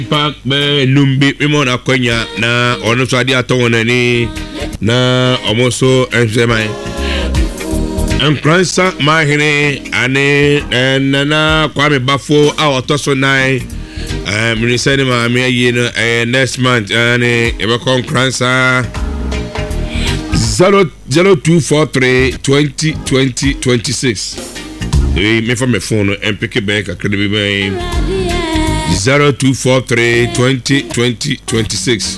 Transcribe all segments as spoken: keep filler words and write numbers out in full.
Park be numbi mimona kwenya na ono so ade aton ni na omoso ensema Empransa mahine ane nana Kwame Bafo a otoso nine eh minisani ma me yi no next month ane e be konkransa zero zero two four three twenty twenty twenty-six. Eh me for me phone and pick it back akede be zero two four three twenty twenty twenty-six.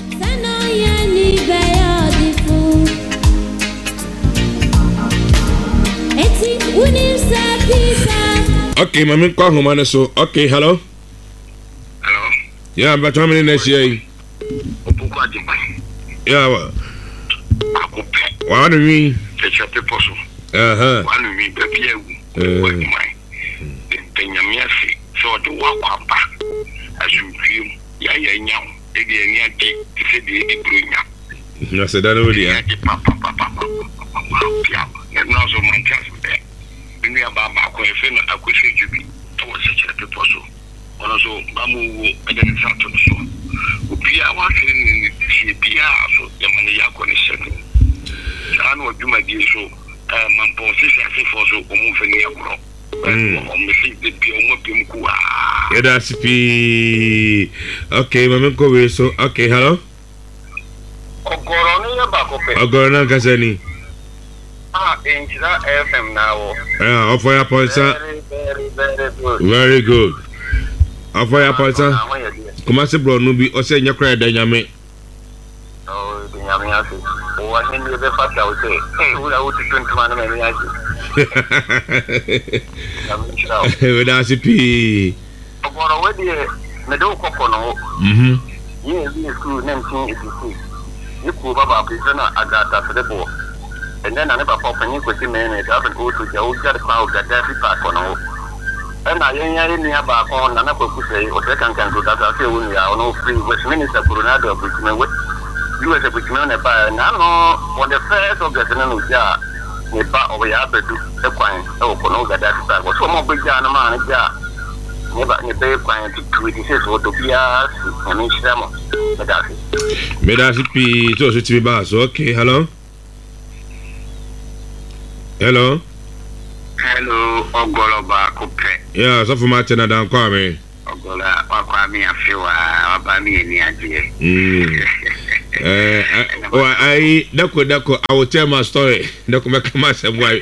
Okay, mami kwa humane so. Okay, hello. Hello. Yeah, but how many next year? Opuku Adimba. Yeah, wa. Akope. Wa do mi? Teacher people so. Uh huh. Wa do mi be bia wu. Wa mi mai. Penyame afi. So do wa kwamba. Asumfium. Ya ya nyam. E de ani ade. Se de e bronya. Na se da no dia. Papa papa papa. Ya. Na so man chance be. Ni aba ba ko efe na akwese jubi. To wa se chere people so. Ono so ba mu wo e de nsato so. Obia wa se ni ti bia so ya mane ya ko ni shedo. Sa no adwuma di so eh man po se se afi fo so o mu fe ni akro. Mm. O me se de bia o mo bia ku a. Yeah, that's P. Okay, mami ko we so. Okay, hello. Ogoro ni ya ba ko pe. Ogoro na kasani. Ah, Inchira F M now. Yeah, offer your pointer. Very, very, very good. Very good. Offer your pointer. Kuma se bro no bi o se nyakra da nyame. Oh, the nyame afi. O wa hin be fa ta o se. Eh, ula o twenty man me yaji. We da C P. Ogoro we de me do kokko no. Mhm. Ye bi school nineteen eighty-six. Ni ku baba bi na agata fedebo. And then I never pop any question minute. I haven't go to the old jet crowd that every park on all. And I ain't near back on and I could say, or second can do that. I say, we are no free West Minister Coronado, which may wait. You as a which man by now on the first of the Senate, yeah, we back over here to do the coin. Oh, no, that that was so more big than a man, yeah. Never in the bay coin to tweet his what to be asked. I mean, Shamo. Medasi P. So, it's me, boss. Okay, hello. Hello. Hello, Ogolo ba Kope. Yeah, so for Martin and Kwame. Ogola wa Kwame afiwa abami ni aje. Mm. Eh, oh, I dako dako I will tell my story. Dako make my some why.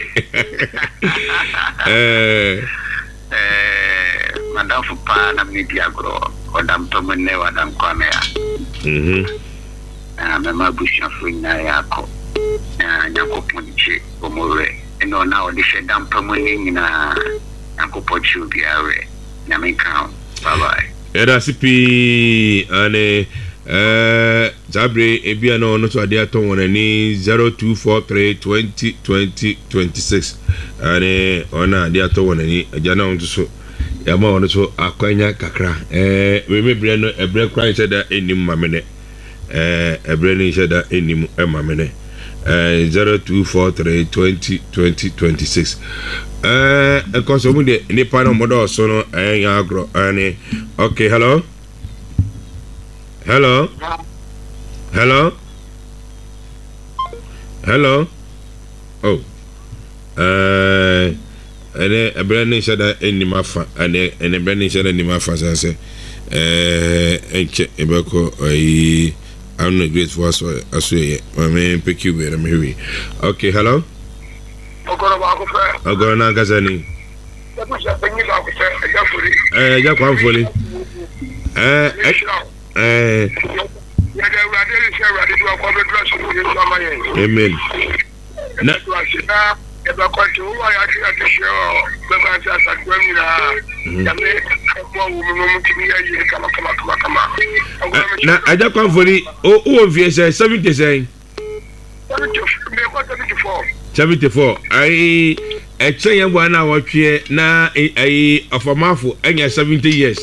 Eh, eh, madam fupa na media gro. Odam tomene wadam Kwame ya. Mhm. Ah, mama busha fuina yako. Ah, nyako punche omore. No, now the shed down permanent na Ankopochu Biare. Namika. Bye bye. Yeah, that's P. And uh, Zabre Ebiano no to Adia Ton any zero two four three twenty twenty twenty six. And ona Adia Ton any Jana on to so Yama on so Aquanya Kakra. Eh, we may bring a break crying said that in him mamene. Eh, a brain said that in him a mamene. Uh, zero two four three twenty twenty twenty six. Uh, because of the any part of model so no, I agro any. Okay, hello, hello, hello, hello. Oh, uh, and a brand said that any mafa and a brand said any mafa. I say, uh, and check Ebeko. I. I'm not grateful as well. I say, my man, pick you where I'm here. Okay, hello. I'm going to Gazani. Eh, Jack, one fully. Eh, eh, amen. Na aja kwa mfoni o o viese seventy say seventy-four ai e chen yan bua na wotwe na ai afamafo anya seventy years.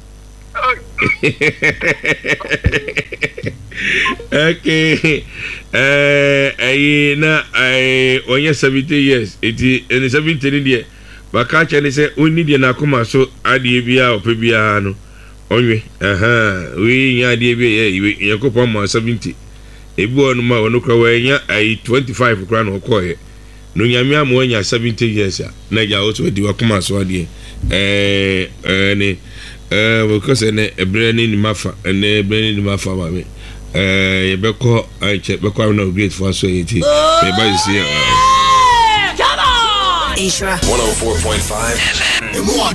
Okay, eh ai na ai onya seventy years eti eni seventy ni de baka che ni se oni de na kuma so ade bia opebia no onwe aha we nya de bi ye yakopon ma seventy ebi onu ma onu kra we nya ai twenty-five kra no koye no nyame am anya seventy years ya na ja o so di wakoma so ade eh eh ni eh because ne ebre ni ni mafa ne ebre ni mafa ma me eh ye beko anche beko na great for so yeti me ba you see Isra one oh four point five